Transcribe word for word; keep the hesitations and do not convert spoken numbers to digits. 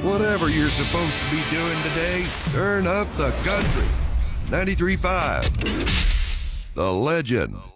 Whatever you're supposed to be doing today, turn up the country. ninety-three point five. The Legend.